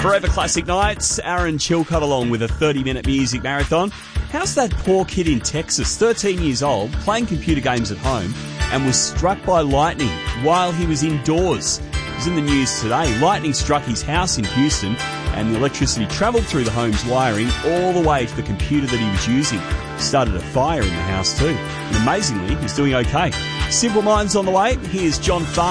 Forever Classic Nights, Aaron Chilcott along with a 30-minute music marathon. How's that poor kid in Texas, 13 years old, playing computer games at home and was struck by lightning while he was indoors? It was in the news today. Lightning struck his house in Houston and the electricity travelled through the home's wiring all the way to the computer that he was using. Started a fire in the house too. And amazingly, he's doing okay. Simple Minds on the way. Here's John Farr.